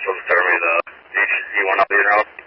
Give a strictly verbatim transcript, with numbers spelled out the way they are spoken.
supposed to tell me the H Z one up here now.